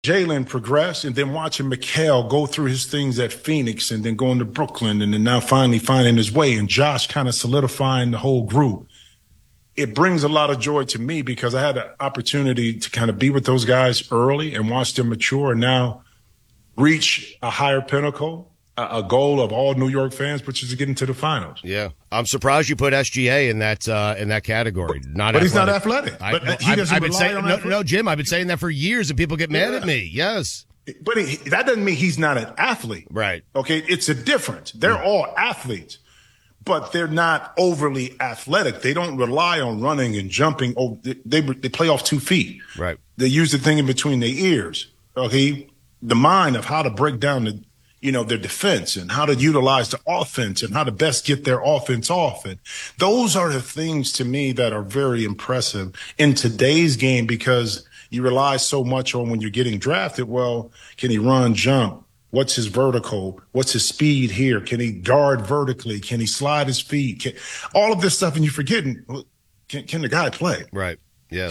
Jalen progress and then watching Mikal go through his things at Phoenix and then going to Brooklyn and then now finally finding his way and Josh kind of solidifying the whole group. It brings a lot of joy to me because I had an opportunity to kind of be with those guys early and watch them mature and now reach a higher pinnacle, a goal of all New York fans, which is to get into the finals. Yeah. I'm surprised you put SGA in that category. But he's not athletic. He doesn't rely on that. No, Jim, I've been saying that for years and people get mad at me. Yes. But that doesn't mean he's not an athlete. Right. Okay. It's a difference. They're all athletes, but they're not overly athletic. They don't rely on running and jumping. Oh, they play off 2 feet. Right. They use the thing in between their ears. Okay. The mind of how to break down their defense and how to utilize the offense and how to best get their offense off. And those are the things to me that are very impressive in today's game because you rely so much on when you're getting drafted. Well, can he run, jump? What's his vertical? What's his speed here? Can he guard vertically? Can he slide his feet? All of this stuff, and you're forgetting, can the guy play? Right. Yeah.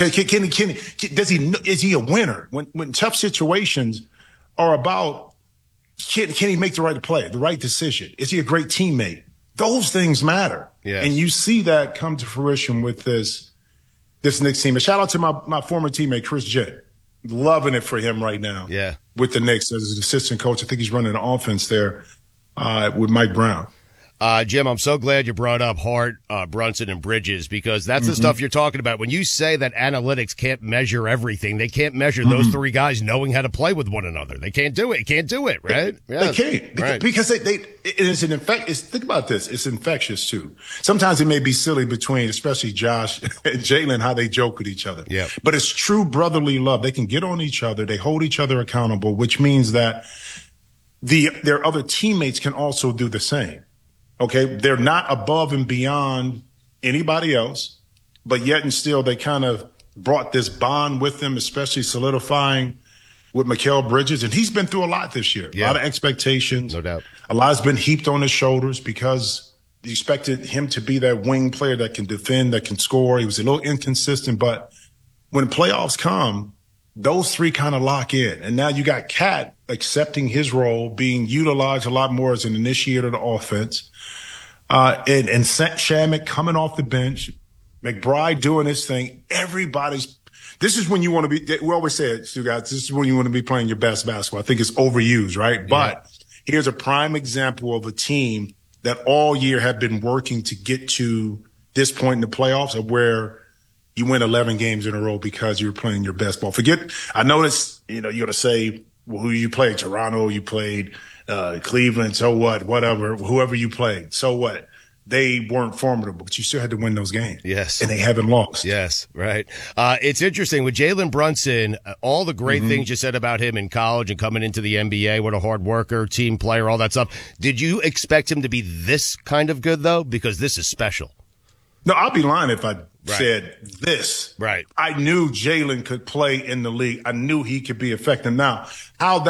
Is he a winner? When tough situations are about, can he make the right play, the right decision? Is he a great teammate? Those things matter. Yes. And you see that come to fruition with this Knicks team. And shout out to my former teammate, Chris Jett. Loving it for him right now. Yeah. With the Knicks as an assistant coach. I think he's running an offense there with Mike Brown. Jim, I'm so glad you brought up Hart, Brunson, and Bridges because that's the stuff you're talking about. When you say that analytics can't measure everything, they can't measure those three guys knowing how to play with one another. They can't do it. Can't do it, right? They can't. Right. Because think about this. It's infectious too. Sometimes it may be silly between, especially Josh and Jalen, how they joke with each other. Yeah. But it's true brotherly love. They can get on each other. They hold each other accountable, which means that their other teammates can also do the same. Okay, they're not above and beyond anybody else, but yet and still they kind of brought this bond with them, especially solidifying with Mikal Bridges. And he's been through a lot this year, a lot of expectations. No doubt. A lot's been heaped on his shoulders because you expected him to be that wing player that can defend, that can score. He was a little inconsistent, but when playoffs come, those three kind of lock in. And now you got Cat accepting his role, being utilized a lot more as an initiator of the offense. And Shamet coming off the bench, McBride doing his thing. This is when you want to be, we always say it, Stu guys, this is when you want to be playing your best basketball. I think it's overused, right? Yeah. But here's a prime example of a team that all year have been working to get to this point in the playoffs of where you win 11 games in a row because you're playing your best ball. I noticed, you're going to say, well, who you played? Toronto, you played Cleveland, so what? Whatever, whoever you played, so what? They weren't formidable, but you still had to win those games. Yes. And they haven't lost. Yes, right. It's interesting. With Jalen Brunson, all the great things you said about him in college and coming into the NBA, what a hard worker, team player, all that stuff. Did you expect him to be this kind of good, though? Because this is special. No, I'll be lying if I said this. Right. I knew Jalen could play in the league. I knew he could be effective. Now, how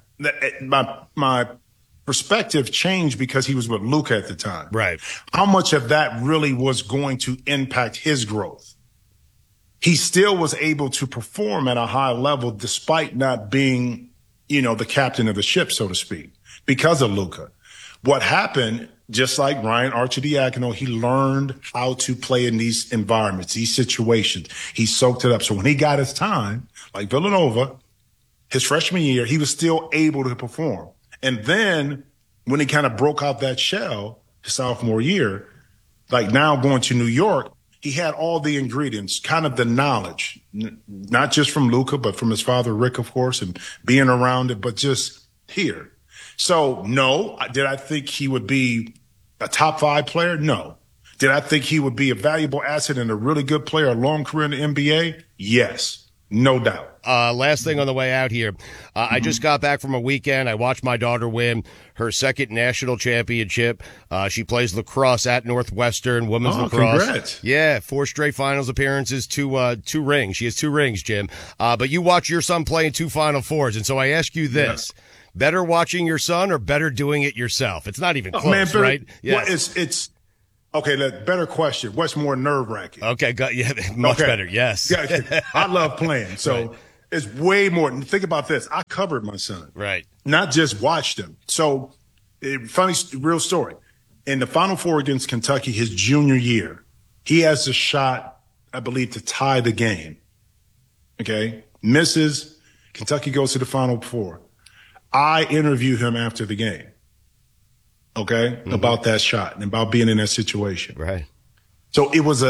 my perspective changed because he was with Luka at the time. Right. How much of that really was going to impact his growth? He still was able to perform at a high level despite not being, the captain of the ship, so to speak, because of Luka. What happened, just like Ryan Arcidiacono, he learned how to play in these environments, these situations. He soaked it up. So when he got his time, like Villanova, his freshman year, he was still able to perform. And then when he kind of broke out that shell his sophomore year, like now going to New York, he had all the ingredients, kind of the knowledge, not just from Luka, but from his father, Rick, of course, and being around it, but just here. So, no. Did I think he would be a top 5 player? No. Did I think he would be a valuable asset and a really good player, a long career in the NBA? Yes. No doubt. Last thing on the way out here. I just got back from a weekend. I watched my daughter win her second national championship. She plays lacrosse at Northwestern, women's lacrosse. Congrats. Yeah, 4 straight finals appearances, two rings. She has 2 rings, Jim. But you watch your son play in 2 Final Fours, and so I ask you this. Yeah. Better watching your son or better doing it yourself? It's not even close, right? Yeah. Well, it's okay. Better question. What's more nerve-wracking? Okay, much better. Yes. I love playing. So, It's way more. Think about this. I covered my son. Right. Not just watched him. So, real story. In the Final Four against Kentucky, his junior year, he has a shot, I believe, to tie the game. Okay? Misses. Kentucky goes to the Final Four. I interview him after the game. Okay? Mm-hmm. About that shot and about being in that situation. Right. So it was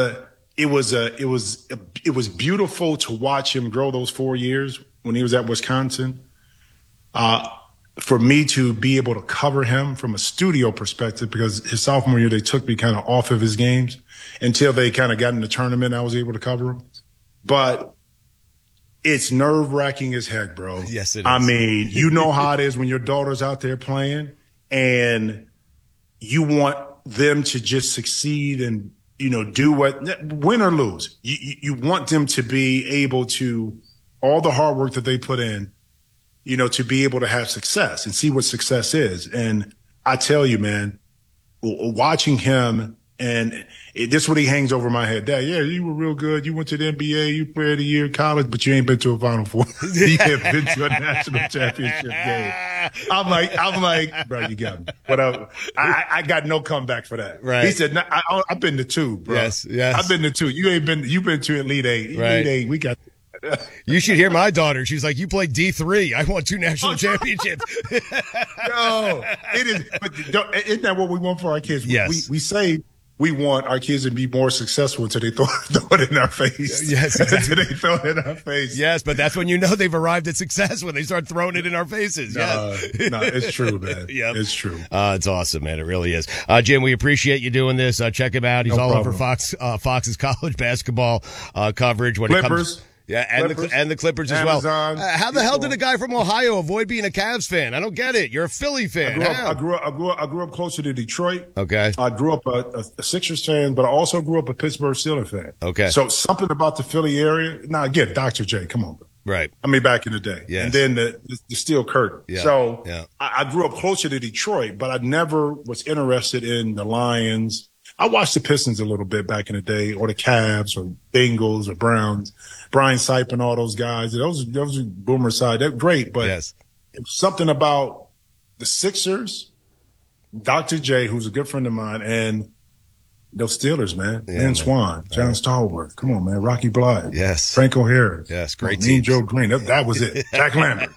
beautiful to watch him grow those 4 years when he was at Wisconsin. For me to be able to cover him from a studio perspective, because his sophomore year, they took me kind of off of his games until they kind of got in the tournament. I was able to cover him, but it's nerve wracking as heck, bro. Yes, it is. I mean, you know how it is when your daughter's out there playing and you want them to just succeed and, do win or lose. You want them to be able to, all the hard work that they put in, to be able to have success and see what success is. And I tell you, man, watching him, and this is what he hangs over my head. Dad, yeah, you were real good. You went to the NBA, you played a year in college, but you ain't been to a Final Four. You haven't been to a national championship game. I'm like, bro, you got me. But I got no comeback for that. Right. He said, no, I've been to 2, bro. Yes. I've been to 2. You've been to Elite 8. Right. Elite 8, we got. You should hear my daughter. She's like, you played D3. I won 2 national championships. No, it is. But isn't that what we want for our kids? Yes. We say we want our kids to be more successful until they throw it in our face. Yes, exactly. Until they throw it in our face. Yes, but that's when you know they've arrived at success, when they start throwing it in our faces. No, it's true, man. Yep. It's true. It's awesome, man. It really is. Jim, we appreciate you doing this. Check him out. He's all over Fox's college basketball coverage when Clippers. it comes. Yeah, and the Clippers as Amazon, well. How the hell did a guy from Ohio avoid being a Cavs fan? I don't get it. You're a Philly fan. I grew up closer to Detroit. Okay. I grew up a Sixers fan, but I also grew up a Pittsburgh Steelers fan. Okay. So something about the Philly area. Now again, Dr. J, come on. Right. I mean, back in the day. Yes. And then the steel curtain. Yeah. So yeah. I grew up closer to Detroit, but I never was interested in the Lions. I watched the Pistons a little bit back in the day, or the Cavs, or Bengals, or Browns. Brian Sipe and all those guys. Those are Boomer side. They're great, but yes. Something about the Sixers, Dr. J, who's a good friend of mine, and those Steelers, man. Yeah, Lynn Swan, John Stallworth. Come on, man. Rocky Blythe. Yes. Frank O'Hara. Yes, great team. Joe Green. That was it. Jack Lambert.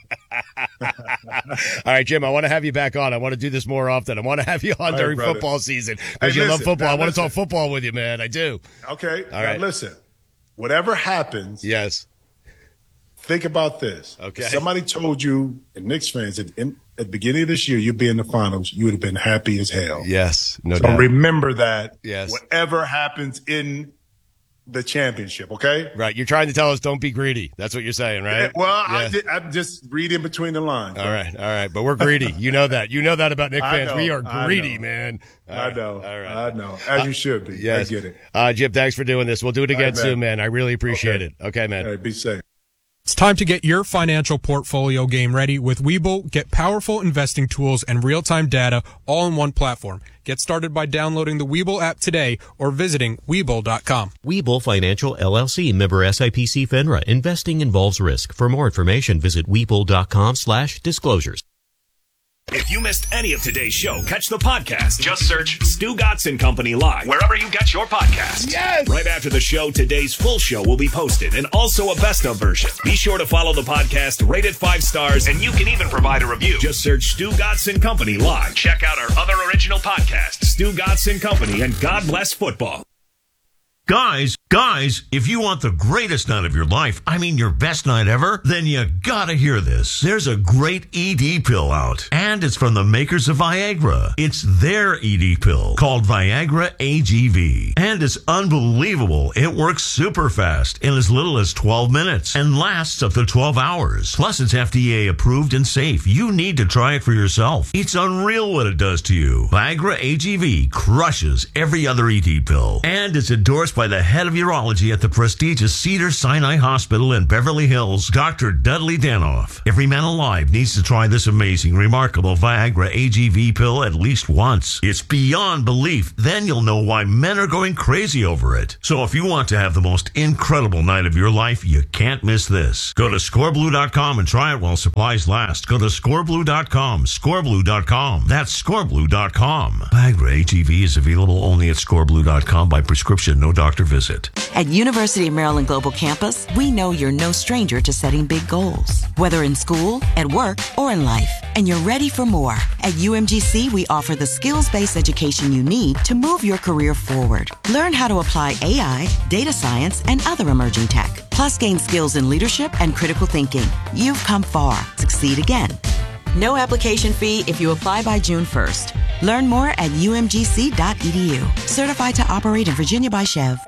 All right, Jim, I want to have you back on. I want to do this more often. I want to have you on during football season because you love football. I want to talk football with you, man. I do. Okay. All right. Listen, whatever happens. Yes. Think about this. Okay. If somebody told you, and Knicks fans, at the beginning of this year, you'd be in the finals, you would have been happy as hell. Yes. No so doubt. Remember that. Yes. Whatever happens in the championship, okay? Right. You're trying to tell us don't be greedy. That's what you're saying, right? Well, yeah. I'm just reading between the lines. All right. But we're greedy. You know that. You know that about Knicks fans. We are greedy, man. I know. All right. I know. As you should be. Yes. I get it. Jim, thanks for doing this. We'll do it again soon, man. I really appreciate it. Okay, man. All right, be safe. It's time to get your financial portfolio game ready with Webull. Get powerful investing tools and real-time data all in one platform. Get started by downloading the Webull app today or visiting Webull.com. Webull Financial LLC, member SIPC FINRA. Investing involves risk. For more information, visit Webull.com/disclosures. If you missed any of today's show, catch the podcast. Just search Stu Gotson Company Live wherever you get your podcasts. Yes! Right after the show, today's full show will be posted and also a best of version. Be sure to follow the podcast, rate it 5 stars, and you can even provide a review. Just search Stu Gotson Company Live. Check out our other original podcasts, Stu Gotson Company and God Bless Football. Guys, if you want the greatest night of your life, I mean your best night ever, then you gotta hear this. There's a great ED pill out, and it's from the makers of Viagra. It's their ED pill called Viagra AGV, and it's unbelievable. It works super fast in as little as 12 minutes and lasts up to 12 hours. Plus, it's FDA approved and safe. You need to try it for yourself. It's unreal what it does to you. Viagra AGV crushes every other ED pill, and it's endorsed by the head of urology at the prestigious Cedars-Sinai Hospital in Beverly Hills, Dr. Dudley Danoff. Every man alive needs to try this amazing, remarkable Viagra AGV pill at least once. It's beyond belief. Then you'll know why men are going crazy over it. So if you want to have the most incredible night of your life, you can't miss this. Go to scoreblue.com and try it while supplies last. Go to scoreblue.com, scoreblue.com. That's scoreblue.com. Viagra AGV is available only at scoreblue.com by prescription, no doctor visit. At University of Maryland Global Campus, we know you're no stranger to setting big goals, whether in school, at work, or in life. And you're ready for more. At UMGC, we offer the skills-based education you need to move your career forward. Learn how to apply AI, data science, and other emerging tech. Plus, gain skills in leadership and critical thinking. You've come far. Succeed again. No application fee if you apply by June 1st. Learn more at umgc.edu. Certified to operate in Virginia by Chev.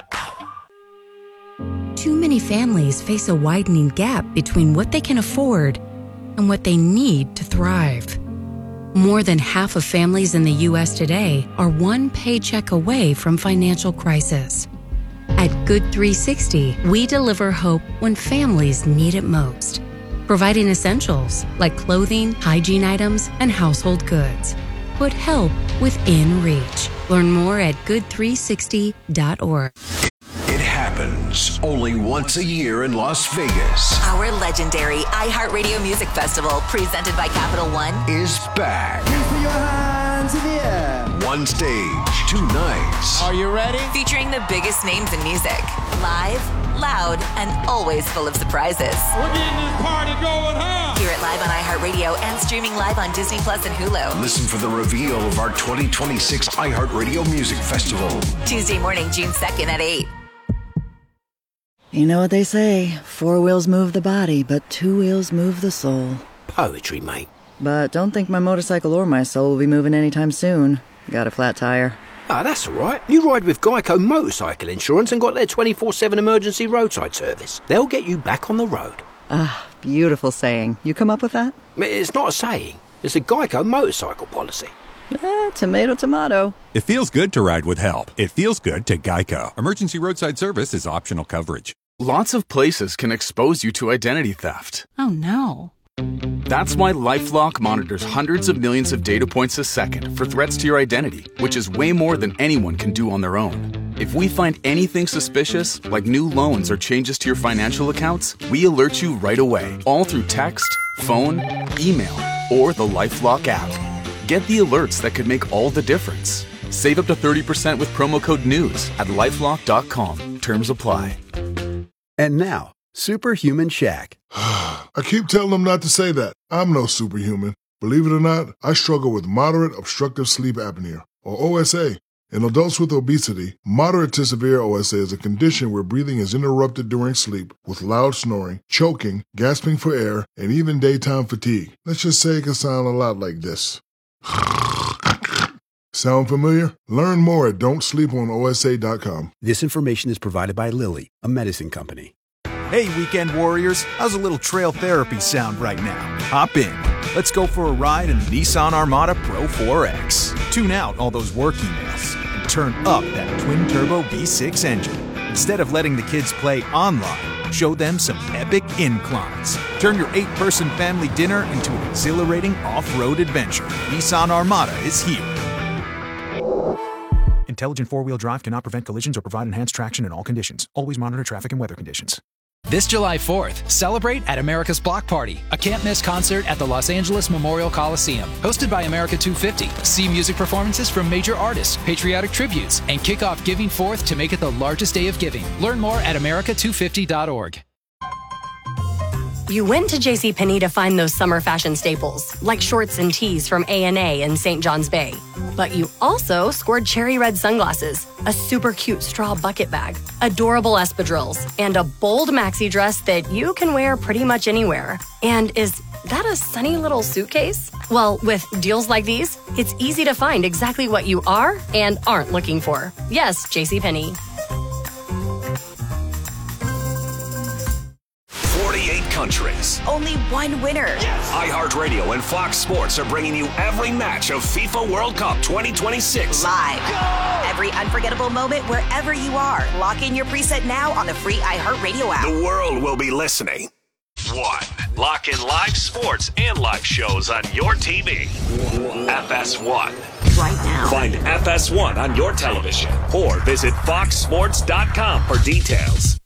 Too many families face a widening gap between what they can afford and what they need to thrive. More than half of families in the U.S. today are one paycheck away from financial crisis. At Good 360, we deliver hope when families need it most, providing essentials like clothing, hygiene items, and household goods. Put help within reach. Learn more at good360.org. It happens only once a year in Las Vegas. Our legendary iHeartRadio Music Festival, presented by Capital One, is back. Put your hands in the air. One stage, 2 nights. Are you ready? featuring the biggest names in music. Live, loud, and always full of surprises. We're getting this party going, huh? Hear it live on iHeartRadio and streaming live on Disney Plus and Hulu. Listen for the reveal of our 2026 iHeartRadio Music Festival. Tuesday morning, June 2nd at 8. You know what they say, 4 wheels move the body, but 2 wheels move the soul. Poetry, mate. But don't think my motorcycle or my soul will be moving anytime soon. Got a flat tire. Ah, that's all right. You ride with Geico Motorcycle Insurance and got their 24/7 emergency roadside service. They'll get you back on the road. Ah, beautiful saying. You come up with that? It's not a saying. It's a Geico motorcycle policy. Tomato, tomato. It feels good to ride with help. It feels good to Geico. Emergency roadside service is optional coverage. Lots of places can expose you to identity theft. Oh, no. That's why LifeLock monitors hundreds of millions of data points a second for threats to your identity, which is way more than anyone can do on their own. If we find anything suspicious, like new loans or changes to your financial accounts, we alert you right away, all through text, phone, email, or the LifeLock app. Get the alerts that could make all the difference. Save up to 30% with promo code NEWS at LifeLock.com. Terms apply. And now, Superhuman Shaq. I keep telling them not to say that. I'm no superhuman. Believe it or not, I struggle with moderate obstructive sleep apnea, or OSA. In adults with obesity, moderate to severe OSA is a condition where breathing is interrupted during sleep with loud snoring, choking, gasping for air, and even daytime fatigue. Let's just say it can sound a lot like this. Sound familiar? Learn more at don'tsleeponosa.com. This information is provided by Lilly, a medicine company. Hey, weekend warriors, how's a little trail therapy sound right now? Hop in. Let's go for a ride in the Nissan Armada Pro 4X. Tune out all those work emails and turn up that twin-turbo V6 engine. Instead of letting the kids play online, show them some epic inclines. Turn your 8-person family dinner into an exhilarating off-road adventure. Nissan Armada is here. Intelligent four-wheel drive cannot prevent collisions or provide enhanced traction in all conditions. Always monitor traffic and weather conditions. This July 4th, celebrate at America's Block Party, a can't-miss concert at the Los Angeles Memorial Coliseum. Hosted by America 250, see music performances from major artists, patriotic tributes, and kick off Giving Forth to make it the largest day of giving. Learn more at america250.org. You went to JCPenney to find those summer fashion staples, like shorts and tees from A&A in St. John's Bay. But you also scored cherry red sunglasses, a super cute straw bucket bag, adorable espadrilles, and a bold maxi dress that you can wear pretty much anywhere. And is that a sunny little suitcase? Well, with deals like these, it's easy to find exactly what you are and aren't looking for. Yes, JCPenney. 48 countries. Only one winner. Yes. iHeartRadio and Fox Sports are bringing you every match of FIFA World Cup 2026. Live. every unforgettable moment wherever you are. Lock in your preset now on the free iHeartRadio app. The world will be listening. Lock in live sports and live shows on your TV. FS1. Right now. Find FS1 on your television or visit foxsports.com for details.